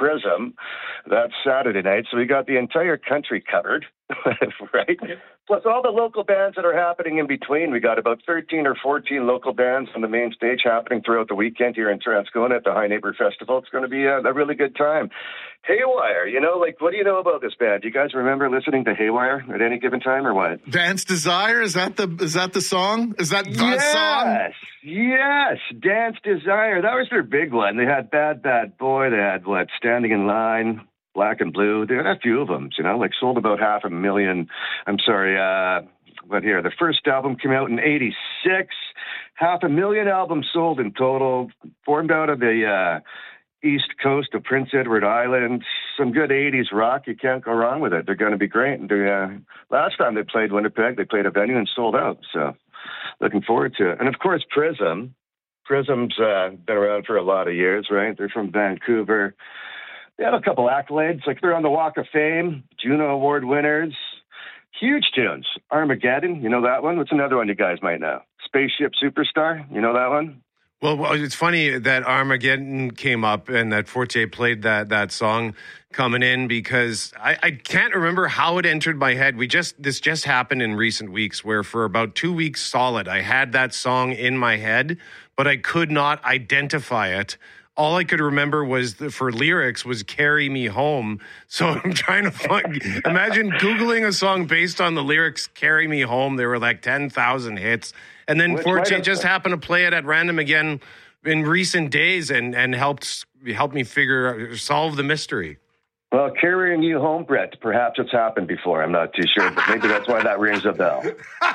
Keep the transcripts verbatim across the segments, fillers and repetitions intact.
Prism. That's Saturday night. So we got the entire country covered, right? Plus all the local bands that are happening in between. We got about thirteen or fourteen local bands on the main stage happening throughout the weekend here in Transcona at the High Neighbor Festival. It's going to be a, a really good time. Haywire, you know, like, what do you know about this band? Do you guys remember listening to Haywire at any given time or what? Dance Desire? Is that the is that the song? Is that the yes, song? Yes, Dance Desire. That was their big one. They had Bad Bad Boy. They had, what, Standing in Line, Black and Blue. They had a few of them, you know, like sold about half a million. I'm sorry, uh, what here? The first album came out in eighty-six. Half a million albums sold in total. Formed out of the uh, east coast of Prince Edward Island. Some good eighties rock. You can't go wrong with it. They're going to be great. And they, uh, last time they played Winnipeg, they played a venue and sold out. So looking forward to it. And of course, Prism. Prism's uh, been around for a lot of years, right? They're from Vancouver. They have a couple accolades, like they're on the Walk of Fame, Juno Award winners. Huge tunes. Armageddon, you know that one? What's another one you guys might know? Spaceship Superstar, you know that one? Well, it's funny that Armageddon came up and that Forte played that that song coming in because I, I can't remember how it entered my head. We just this just happened in recent weeks where for about two weeks solid, I had that song in my head, but I could not identify it. All I could remember was the, for lyrics was "Carry Me Home." So I'm trying to find. Imagine Googling a song based on the lyrics "Carry Me Home." There were like ten thousand hits. And then Which Forte have, just happened to play it at random again in recent days and, and helped helped me figure solve the mystery. Well, carrying you home, Brett, perhaps it's happened before. I'm not too sure, but maybe that's why that rings a bell.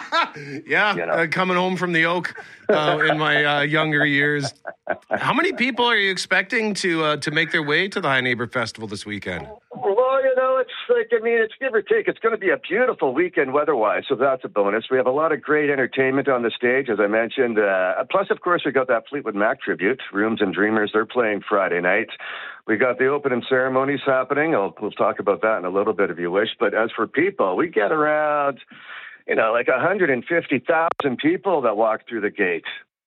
yeah, you know. uh, coming home from the Oak uh, in my uh, younger years. How many people are you expecting to uh, to make their way to the High Neighbor Festival this weekend? Well, you know, it's like, I mean, it's give or take. It's going to be a beautiful weekend weather-wise, so that's a bonus. We have a lot of great entertainment on the stage, as I mentioned. Uh, plus, of course, we got that Fleetwood Mac tribute, Rooms and Dreamers. They're playing Friday night. We got the opening ceremonies happening. I'll, we'll talk about that in a little bit if you wish. But as for people, we get around, you know, like one hundred fifty thousand people that walk through the gate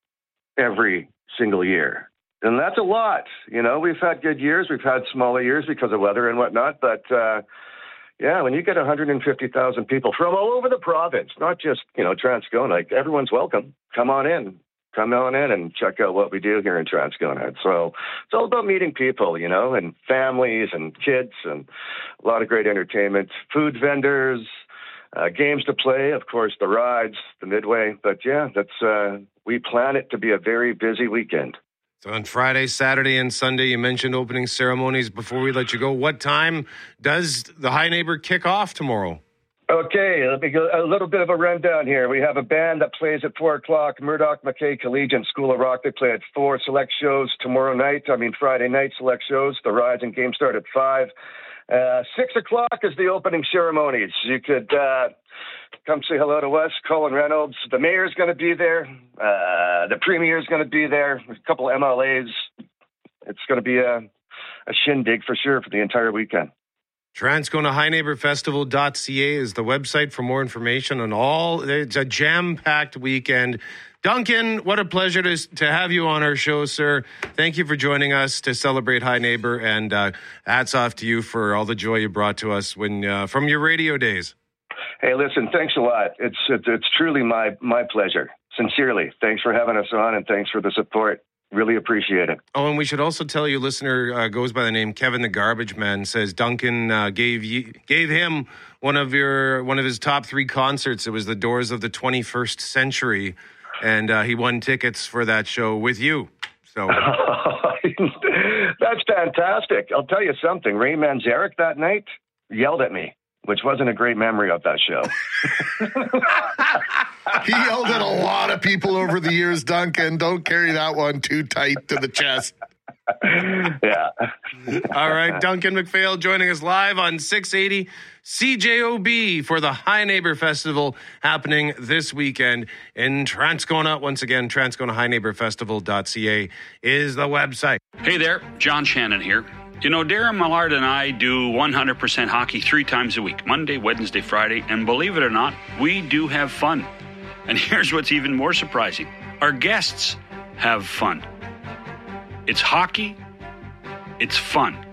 every single year. And that's a lot. You know, we've had good years. We've had smaller years because of weather and whatnot. But, uh, yeah, when you get one hundred fifty thousand people from all over the province, not just, you know, Transcona, like everyone's welcome. Come on in. Come on in and check out what we do here in Transcona. So it's all about meeting people, you know, and families and kids and a lot of great entertainment, food vendors, uh, games to play, of course, the rides, the Midway. But, yeah, that's uh, we plan it to be a very busy weekend. So on Friday, Saturday, and Sunday, you mentioned opening ceremonies. Before we let you go, what time does the High Neighbor kick off tomorrow? Okay, let me go a little bit of a rundown here. We have a band that plays at four o'clock, Murdoch McKay Collegiate School of Rock. They play at four. Select shows tomorrow night, I mean Friday night select shows. The rides and games start at five. Uh, six o'clock is the opening ceremonies. You could uh, come say hello to us, Colin Reynolds. The mayor's going to be there. Uh, the premier's going to be there. A couple M L As. It's going to be a, a shindig for sure for the entire weekend. Transcona High Neighbor Festival dot C A is the website for more information on all. It's a jam-packed weekend. Duncan, what a pleasure to to have you on our show, sir. Thank you for joining us to celebrate High Neighbor, and uh, hats off to you for all the joy you brought to us when uh, from your radio days. Hey, listen, thanks a lot. It's, it's it's truly my my pleasure. Sincerely, thanks for having us on, and thanks for the support. Really appreciate it. Oh, and we should also tell you, listener uh, goes by the name Kevin the Garbage Man, says Duncan uh, gave you, gave him one of your one of his top three concerts. It was the Doors of the twenty-first Century, and uh, he won tickets for that show with you. So that's fantastic. I'll tell you something. Ray Manzarek that night yelled at me, which wasn't a great memory of that show. He yelled at a lot of people over the years, Duncan. Don't carry that one too tight to the chest. Yeah. All right, Duncan McPhail joining us live on six eighty C J O B for the High Neighbor Festival happening this weekend in Transcona. Once again, Transcona High Neighbor Festival dot C A is the website. Hey there, John Shannon here. You know, Darren Millard and I do one hundred percent hockey three times a week, Monday, Wednesday, Friday, and believe it or not, we do have fun. And here's what's even more surprising. Our guests have fun. It's hockey. It's fun.